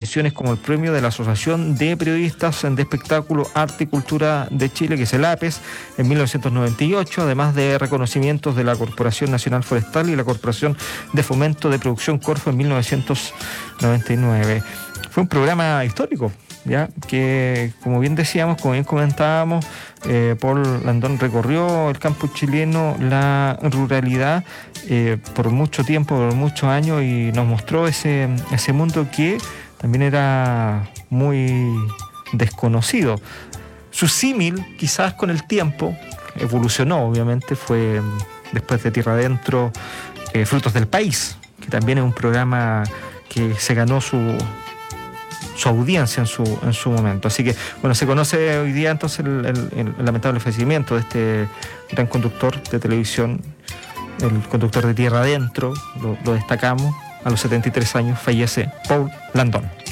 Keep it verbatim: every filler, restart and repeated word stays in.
distinciones como el premio de la Asociación de Periodistas de Espectáculo, Arte y Cultura de Chile, que es el APES, en mil novecientos noventa y ocho, además de reconocimientos de la Corporación Nacional Forestal y la Corporación de Fomento de Producción Corfo en mil novecientos noventa y nueve. Fue un programa histórico, ya que, como bien decíamos, como bien comentábamos, eh, Paul Landón recorrió el campo chileno, la ruralidad, eh, por mucho tiempo, por muchos años, y nos mostró ese, ese mundo que también era muy desconocido. Su símil, quizás con el tiempo, evolucionó, obviamente, fue después de Tierra Adentro, eh, Frutos del País, que también es un programa que se ganó su... su audiencia en su en su momento. Así que, bueno, se conoce hoy día entonces el, el, el lamentable fallecimiento de este gran conductor de televisión, el conductor de Tierra Adentro, lo, lo destacamos, a los setenta y tres años fallece Paul Landón.